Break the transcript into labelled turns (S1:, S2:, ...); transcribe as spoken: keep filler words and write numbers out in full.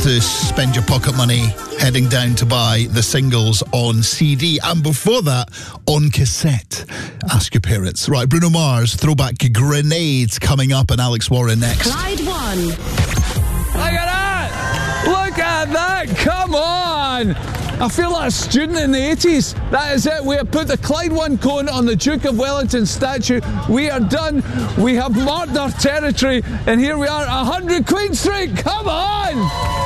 S1: to spend your pocket money heading down to buy the singles on C D, and before that, on cassette. Ask your parents. Right, Bruno Mars, Throwback Grenades coming up, and Alex Warren next.
S2: Clyde One.
S3: Look at that! Look at that! Come on! I feel like a student in the eighties. That is it. We have put the Clyde One cone on the Duke of Wellington statue. We are done. We have marked our territory, and here we are, one hundred Queen Street. Come on!